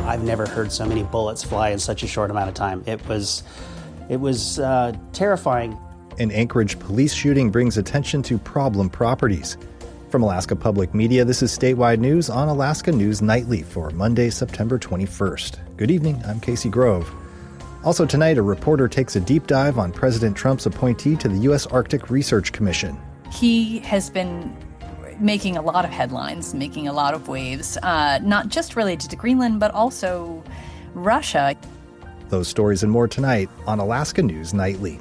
I've never heard so many bullets fly in such a short amount of time. It was terrifying. An Anchorage police shooting brings attention to problem properties. From Alaska Public Media, this is Statewide News on Alaska News Nightly for Monday, September 21st. Good evening, I'm Casey Grove. Also tonight, a reporter takes a deep dive on President Trump's appointee to the U.S. Arctic Research Commission. He has been making a lot of headlines, making a lot of waves, not just related to Greenland, but also Russia. Those stories and more tonight on Alaska News Nightly.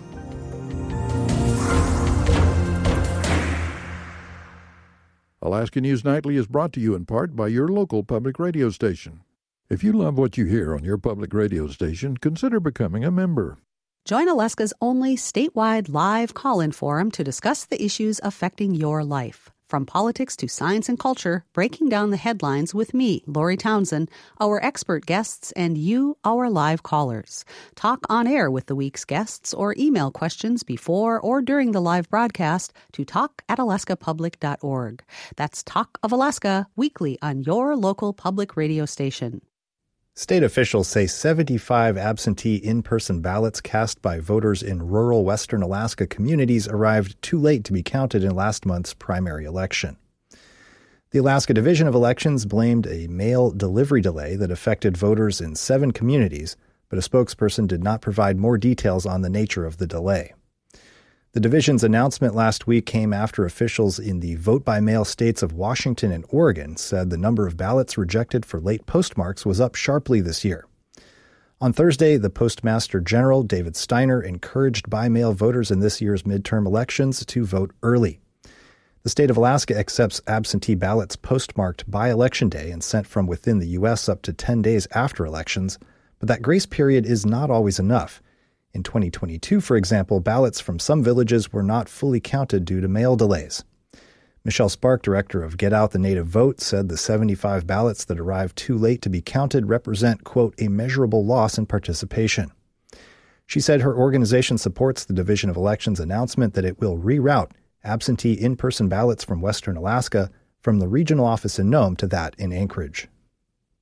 Alaska News Nightly is brought to you in part by your local public radio station. If you love what you hear on your public radio station, consider becoming a member. Join Alaska's only statewide live call-in forum to discuss the issues affecting your life. From politics to science and culture, breaking down the headlines with me, Lori Townsend, our expert guests, and you, our live callers. Talk on air with the week's guests or email questions before or during the live broadcast to talk@alaskapublic.org. That's Talk of Alaska, weekly on your local public radio station. State officials say 75 absentee in-person ballots cast by voters in rural western Alaska communities arrived too late to be counted in last month's primary election. The Alaska Division of Elections blamed a mail delivery delay that affected voters in 7 communities, but a spokesperson did not provide more details on the nature of the delay. The division's announcement last week came after officials in the vote-by-mail states of Washington and Oregon said the number of ballots rejected for late postmarks was up sharply this year. On Thursday, the Postmaster General, David Steiner, encouraged by-mail voters in this year's midterm elections to vote early. The state of Alaska accepts absentee ballots postmarked by Election Day and sent from within the U.S. up to 10 days after elections, but that grace period is not always enough. In 2022, for example, ballots from some villages were not fully counted due to mail delays. Michelle Spark, director of Get Out the Native Vote, said the 75 ballots that arrived too late to be counted represent, quote, a measurable loss in participation. She said her organization supports the Division of Elections announcement that it will reroute absentee in-person ballots from Western Alaska from the regional office in Nome to that in Anchorage.